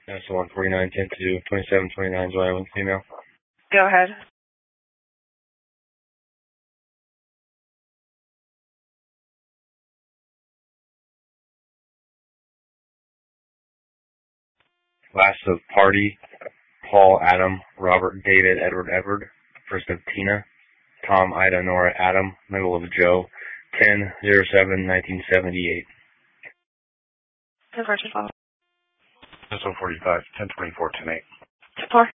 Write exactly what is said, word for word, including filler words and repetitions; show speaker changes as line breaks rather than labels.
That's the one forty-nine, ten to twenty-seven twenty-nine, Zoe Island, female.
Go ahead.
Last of Party, Paul, Adam, Robert, David, Edward, Edward. First of Tina, Tom, Ida, Nora, Adam. Middle of Joe, ten oh seven nineteen seventy-eight.
Conversion phone.
That's one forty-five, ten twenty-four, ten eight.
Four.